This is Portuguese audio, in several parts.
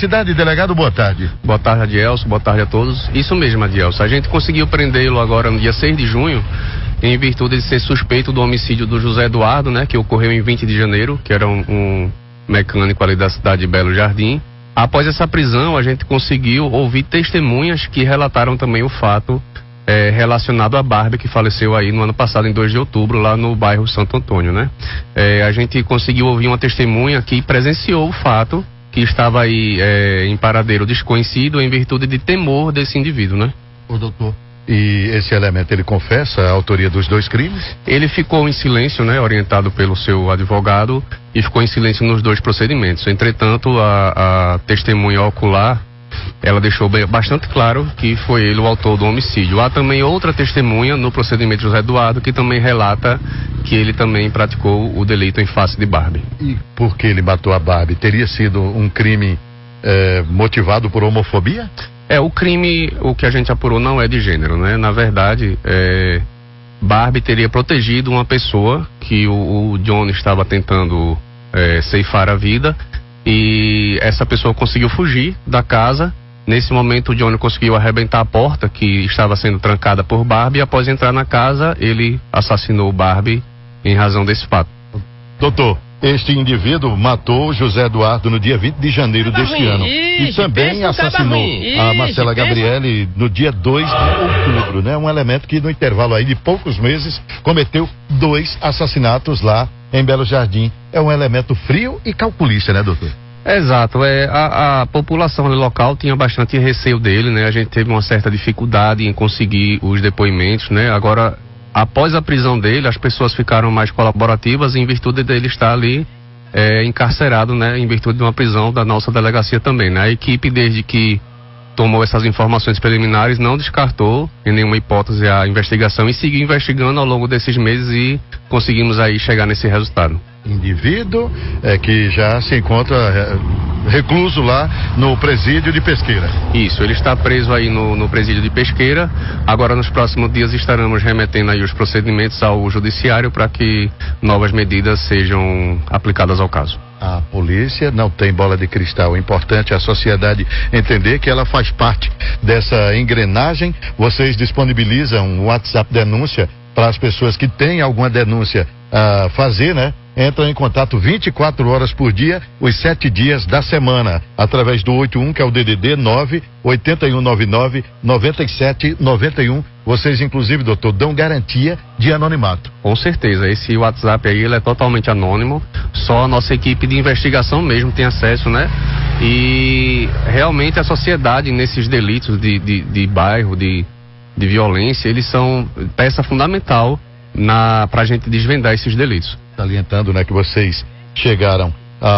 cidade. Delegado, boa tarde. Boa tarde, Adielson, boa tarde a todos. Isso mesmo, Adielson, a gente conseguiu prendê-lo agora no dia 6 de junho, em virtude de ser suspeito do homicídio do José Eduardo, né, que ocorreu em 20 de janeiro, que era um mecânico ali da cidade de Belo Jardim. Após essa prisão, a gente conseguiu ouvir testemunhas que relataram também o fato relacionado a Barbie, que faleceu aí no ano passado, em 2 de outubro, lá no bairro Santo Antônio, né? A gente conseguiu ouvir uma testemunha que presenciou o fato, que estava aí em paradeiro desconhecido em virtude de temor desse indivíduo, né? Ô, doutor, e esse elemento, ele confessa a autoria dos 2 crimes? Ele ficou em silêncio, né, orientado pelo seu advogado, e ficou em silêncio nos 2 procedimentos. Entretanto, a testemunha ocular, ela deixou bastante claro que foi ele o autor do homicídio. Há também outra testemunha no procedimento de José Eduardo que também relata que ele também praticou o delito em face de Barbie. E por que ele matou a Barbie? Teria sido um crime motivado por homofobia? O crime, o que a gente apurou não é de gênero, né? Na verdade, Barbie teria protegido uma pessoa que o John estava tentando ceifar a vida, e essa pessoa conseguiu fugir da casa. Nesse momento, o Johnny conseguiu arrebentar a porta que estava sendo trancada por Barbie, e após entrar na casa, ele assassinou Barbie em razão desse fato. Doutor, este indivíduo matou José Eduardo no dia 20 de janeiro deste ano. E também assassinou a Marcela Gabriele no dia 2 de outubro, né? Um elemento que no intervalo aí de poucos meses cometeu 2 assassinatos lá em Belo Jardim. É um elemento frio e calculista, né, doutor? Exato, a população local tinha bastante receio dele, né? A gente teve uma certa dificuldade em conseguir os depoimentos, né? Agora, após a prisão dele, as pessoas ficaram mais colaborativas em virtude dele estar ali encarcerado, né? Em virtude de uma prisão da nossa delegacia também, né? A equipe, desde que tomou essas informações preliminares, não descartou em nenhuma hipótese a investigação e seguiu investigando ao longo desses meses, e conseguimos aí chegar nesse resultado. Indivíduo que já se encontra recluso lá no presídio de Pesqueira. Isso, ele está preso aí no presídio de Pesqueira. Agora, nos próximos dias, estaremos remetendo aí os procedimentos ao judiciário para que novas medidas sejam aplicadas ao caso. A polícia não tem bola de cristal. É importante a sociedade entender que ela faz parte dessa engrenagem. Vocês disponibilizam um WhatsApp denúncia para as pessoas que têm alguma denúncia a fazer, né? Entram em contato 24 horas por dia, os 7 dias da semana, através do 81, que é o DDD 9-8199-9791. Vocês, inclusive, doutor, dão garantia de anonimato. Com certeza, esse WhatsApp aí, ele é totalmente anônimo, só a nossa equipe de investigação mesmo tem acesso, né? E realmente a sociedade nesses delitos de bairro, de violência, eles são peça fundamental para a gente desvendar esses delitos. Salientando, né, que vocês chegaram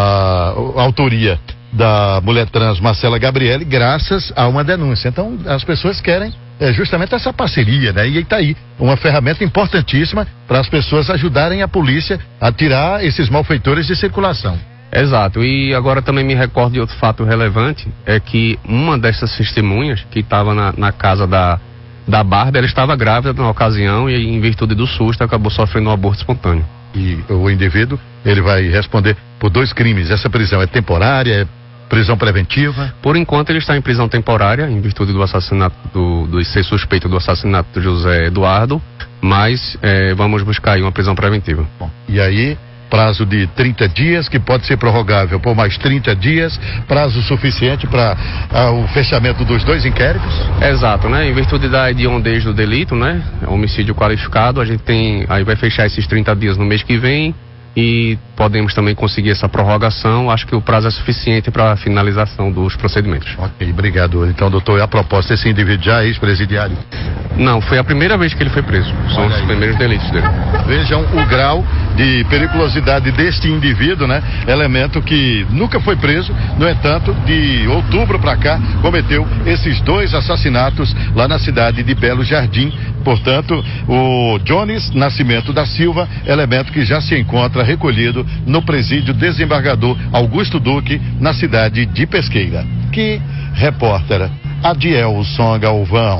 à autoria da mulher trans Marcela Gabriele graças a uma denúncia. Então, as pessoas querem justamente essa parceria, né? E está aí uma ferramenta importantíssima para as pessoas ajudarem a polícia a tirar esses malfeitores de circulação. Exato, e agora também me recordo de outro fato relevante, é que uma dessas testemunhas que estava na casa da Barbie, ela estava grávida na ocasião e, em virtude do susto, acabou sofrendo um aborto espontâneo. E o indivíduo, ele vai responder por 2 crimes. Essa prisão é temporária, é prisão preventiva? Por enquanto ele está em prisão temporária, em virtude do assassinato, do ser suspeito do assassinato do José Eduardo, mas vamos buscar aí uma prisão preventiva. Bom, e aí, prazo de 30 dias, que pode ser prorrogável por mais 30 dias, prazo suficiente para o fechamento dos 2 inquéritos? Exato, né? Em virtude da hediondez do delito, né? Homicídio qualificado, a gente aí vai fechar esses 30 dias no mês que vem, e podemos também conseguir essa prorrogação. Acho que o prazo é suficiente para a finalização dos procedimentos. Ok, obrigado. Então, doutor, a proposta, esse indivíduo já é ex-presidiário? Não, foi a primeira vez que ele foi preso. São os primeiros delitos dele. Vejam o grau de periculosidade deste indivíduo, né? Elemento que nunca foi preso, no entanto, de outubro para cá, cometeu esses 2 assassinatos lá na cidade de Belo Jardim. Portanto, o Jones Nascimento da Silva, elemento que já se encontra recolhido no presídio desembargador Augusto Duque, na cidade de Pesqueira. Que repórter Adielson Galvão.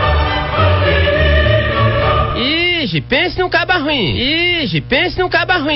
Pense num caba ruim. Pense num caba ruim.